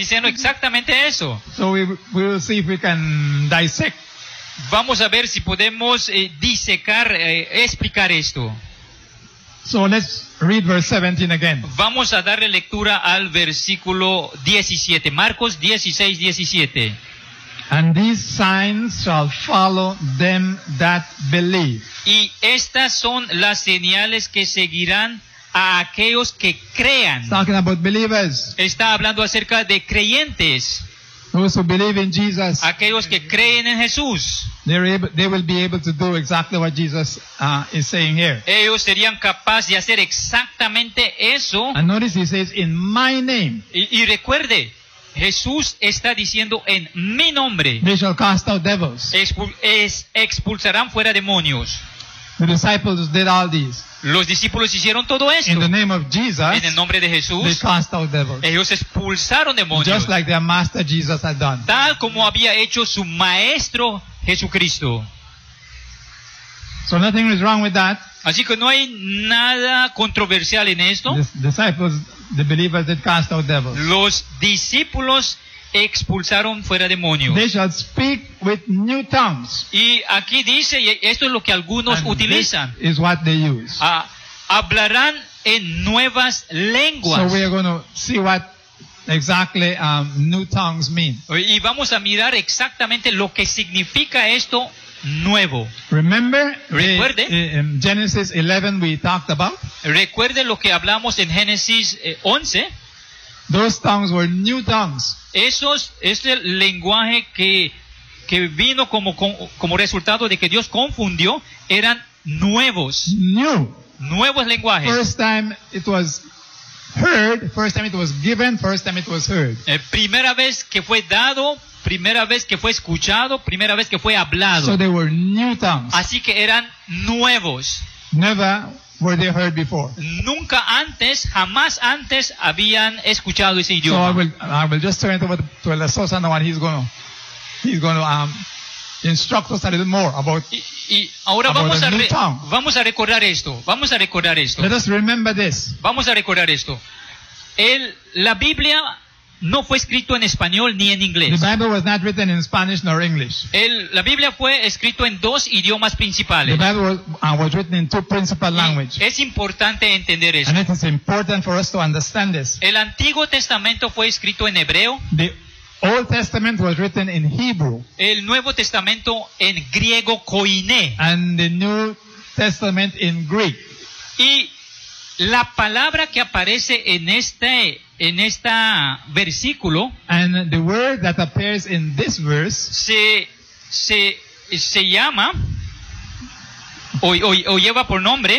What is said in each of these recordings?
diciendo exactamente eso. So we will see if we can dissect. Vamos a ver si podemos disecar, explicar esto. So let's read verse 17 again. Vamos a darle lectura al versículo 17, Marcos 16, 17. And these signs shall follow them that believe. Y estas son las señales que seguirán a aquellos que crean. It's talking about believers. Está hablando acerca de creyentes, Those who believe in Jesus. aquellos que creen en Jesús. They will be able to do exactly what Jesus is saying here. Ellos serían capaces de hacer exactamente eso. And notice he says, in my name, Y recuerde, Jesús está diciendo en mi nombre. they shall cast out devils. Expulsarán fuera demonios. The disciples did all these. Los discípulos hicieron todo esto. In the name of En Jesus, el nombre de they Jesús, cast out devils. ellos expulsaron demonios. Just like their master Jesus had done. Tal como había hecho su maestro Jesucristo. So nothing is wrong with that. Así que no hay nada controversial en esto. The disciples, the believers did cast out devils. Los discípulos expulsaron fuera demonios. They shall speak with new tongues. Y aquí dice, y esto es lo que algunos And utilizan, this is what they use. hablarán en nuevas lenguas. So we are going to see what exactly new tongues mean. Y vamos a mirar exactamente lo que significa esto nuevo. Remember, Recuerde. in Genesis 11 we talked about? Recuerde lo que hablamos en Génesis 11. Those tongues were new tongues. Este lenguaje que vino como resultado de que Dios confundió, eran nuevos New. lenguajes. First time it was heard, first time it was given, first time it was heard. Primera vez que fue dado, primera vez que fue escuchado, primera vez que fue hablado. So they were new tongues. Así que eran nuevos. Never were they heard before. Nunca antes, jamás antes habían escuchado ese So idioma. I will just turn it over to El Sosa now, and he's going to instruct us a little more about. Y ahora About vamos the a, new tongue. vamos a recordar esto. Vamos a recordar esto. Let us remember this. Vamos a recordar esto. La Biblia no fue escrito en español ni en The inglés. Bible was not written in Spanish nor English. La Biblia fue escrito en dos idiomas The principales. Bible was written in two principal Y languages. es importante entender eso. And it is important for us to understand this. El Antiguo Testamento fue escrito en hebreo, The Old Testament was written in Hebrew, el Nuevo Testamento en griego koiné. and the New Testament in Greek. Y la palabra que aparece en este versículo And the word that appears in this verse se llama o lleva por nombre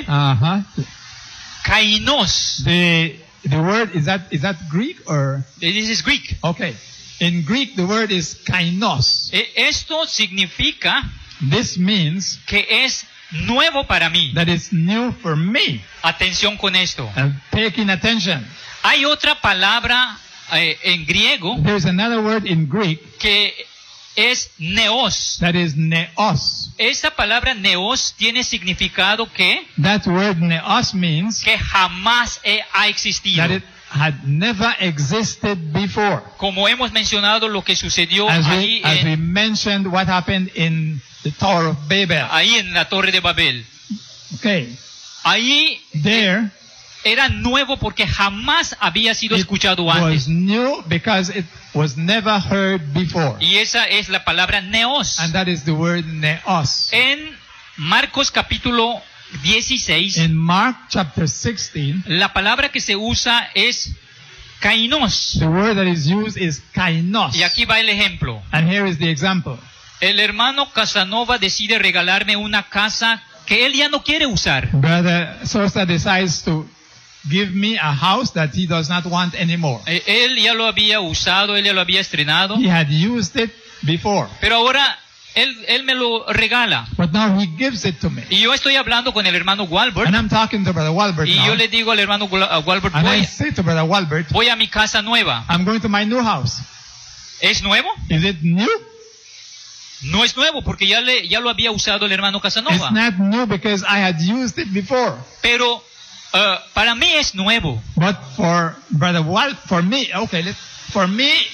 kainos. The word is that Greek or This is Greek. okay? In Greek, the word is kainos. Esto significa This means que es nuevo para mí. that it's new for me. Atención con esto. And taking attention. Hay otra palabra en griego There's another word in Greek que es neos. that is neos. Esta palabra neos tiene significado que That word neos means jamás ha existido. that it had never existed before. Como hemos mencionado lo que sucedió As ahí we mentioned what happened in the Tower of Babel. ahí en la Torre de Babel. Okay. Ahí There, era nuevo porque jamás había sido it escuchado was antes. new because it was never heard before. Y esa es la palabra neos. And that is the word neos. En Marcos capítulo 16, In Mark chapter 16, la palabra que se usa es kainos. the word that is used is kainos. Y aquí va el ejemplo. And here is the example. El hermano Casanova decide regalarme una casa que él ya no quiere usar. Brother Sosa decides to give me a house that he does not want anymore. Él ya lo había usado, él ya lo había estrenado, He had used it before, pero ahora él me lo regala. but now he gives it to me. Y yo estoy hablando con el hermano Walbert, And I'm talking to Brother Walbert y now. yo le digo al hermano Walbert, And I say to Brother Walbert, voy a mi casa nueva. I'm going to my new house. ¿Es nuevo? Is it new? No es nuevo porque ya lo había usado el hermano It's Casanova. not new because I had used it before. Pero para mí es nuevo. But for Brother for me, okay, for me,